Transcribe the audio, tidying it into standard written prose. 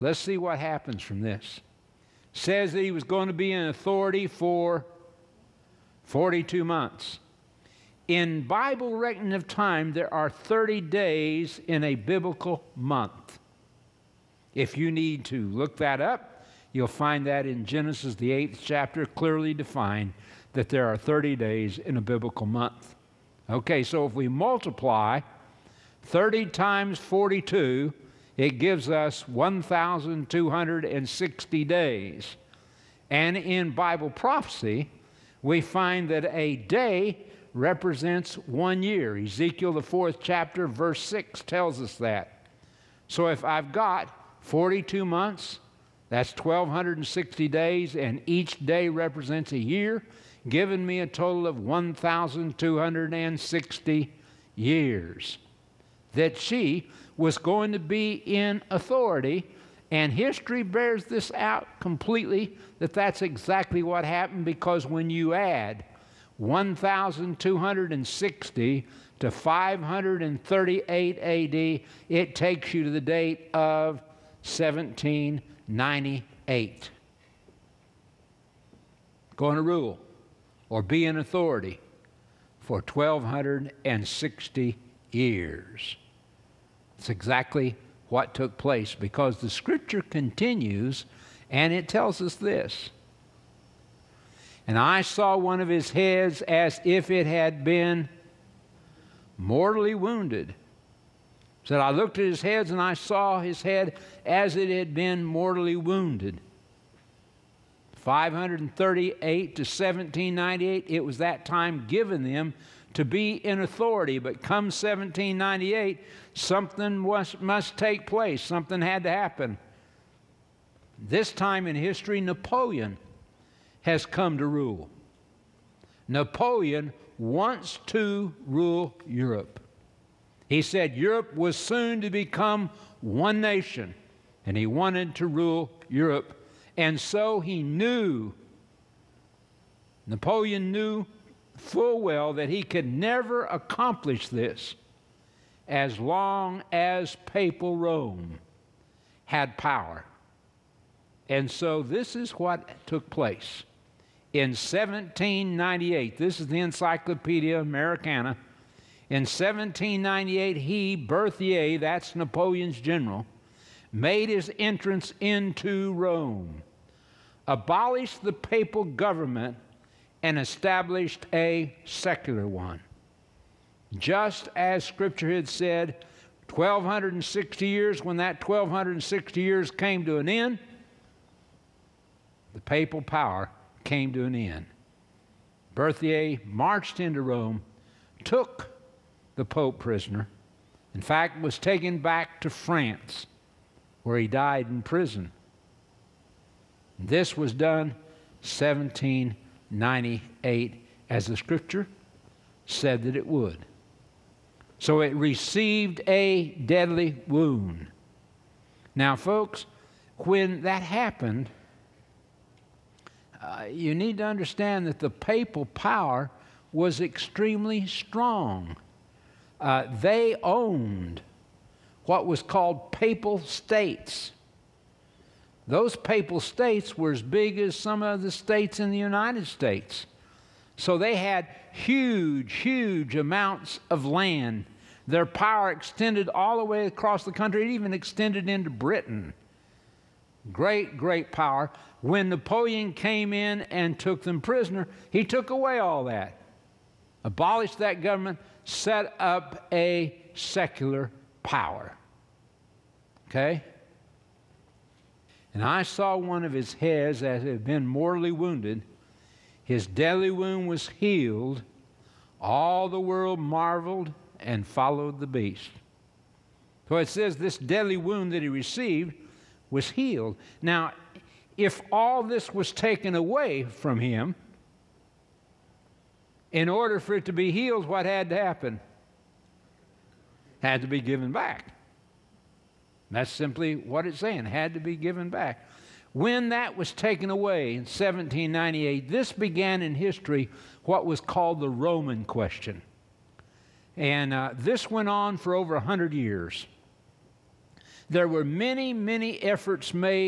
Let's see what happens from this. Says that he was going to be in authority for 42 months. In Bible reckoning of time, there are 30 days in a biblical month. If you need to look that up, you'll find that in Genesis, the 8th chapter, clearly defined that there are 30 days in a biblical month. Okay, so if we multiply 30 times 42, it gives us 1,260 days. And in Bible prophecy, we find that a day represents 1 year. Ezekiel, the 4th chapter, verse 6 tells us that. So if I've got 42 months, that's 1,260 days, and each day represents a year, giving me a total of 1,260 years. That she was going to be in authority, and history bears this out completely, that that's exactly what happened, because when you add 1,260 to 538 A.D., it takes you to the date of 1798. Going to rule or be in authority for 1,260 years. It's exactly what took place, because the Scripture continues and it tells us this. And I saw one of his heads as if it had been mortally wounded. Said, I looked at his heads and I saw his head as it had been mortally wounded. 538 to 1798, it was that time given them to be in authority. But come 1798, something must take place. Something had to happen. This time in history, Napoleon has come to rule. Napoleon wants to rule Europe. He said Europe was soon to become one nation, and he wanted to rule Europe. And so he knew, Napoleon knew full well that he could never accomplish this as long as papal Rome had power. And so this is what took place. In 1798, this is the Encyclopedia Americana. In 1798, he, Berthier, that's Napoleon's general, made his entrance into Rome, abolished the papal government, and established a secular one. Just as Scripture had said, 1,260 years, when that 1,260 years came to an end, the papal power came to an end. Berthier marched into Rome, took the Pope prisoner, in fact, was taken back to France, where he died in prison. This was done 1798, as the Scripture said that it would. So it received a deadly wound. Now, folks, when that happened, you need to understand that the papal power was extremely strong. They owned what was called papal states. Those papal states were as big as some of the states in the United States. So they had huge, huge amounts of land. Their power extended all the way across the country. It even extended into Britain. Great, great power. When Napoleon came in and took them prisoner, he took away all that, abolished that government, set up a secular power. Okay? And I saw one of his heads as had been mortally wounded. His deadly wound was healed. All the world marveled and followed the beast. So it says this deadly wound that he received was healed. Now, if all this was taken away from him, in order for it to be healed, what had to happen? Had to be given back. That's simply what it's saying, had to be given back. When that was taken away in 1798, this began in history what was called the Roman question. And this went on for over 100 years. There were many, many efforts made